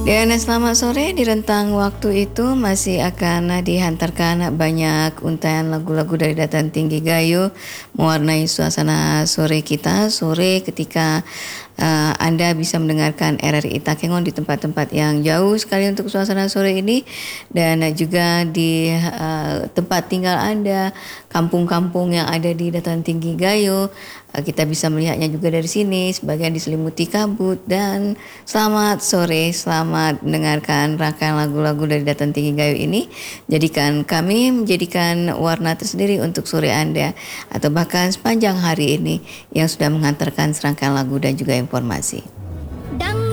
Dan selamat sore, di rentang waktu itu masih akan dihantarkan banyak untayan lagu-lagu dari Dataran Tinggi Gayo mewarnai suasana sore kita, sore ketika Anda bisa mendengarkan RRI Takengon di tempat-tempat yang jauh sekali untuk suasana sore ini, dan juga di tempat tinggal Anda, kampung-kampung yang ada di Dataran Tinggi Gayo. Kita bisa melihatnya juga dari sini, sebagian diselimuti kabut. Dan selamat sore, selamat mendengarkan rangkaian lagu-lagu dari Dataran Tinggi Gayo ini. Jadikan kami menjadikan warna tersendiri untuk sore Anda, atau bahkan sepanjang hari ini yang sudah mengantarkan serangkaian lagu dan juga informasi.